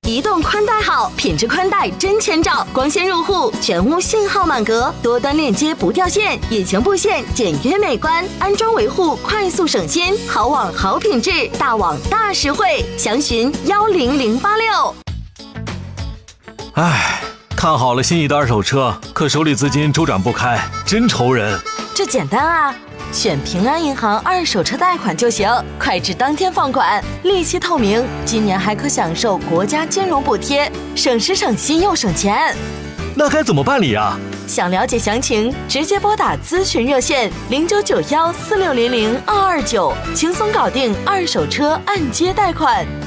移动宽带好，品质宽带真千兆，光纤入户，全屋信号满格，多端链接不掉线，隐形布线简约美观，安装维护快速省心，好网好品质，大网大实惠，详询10086。 唉，看好了心仪的二手车，可手里资金周转不开，真愁人。 这简单啊，选平安银行二手车贷款就行，快至当天放款，利息透明，今年还可享受国家金融补贴，省时省心又省钱。 那该怎么办理啊？ 想了解详情，直接拨打咨询热线099146002229，轻松搞定二手车按揭贷款。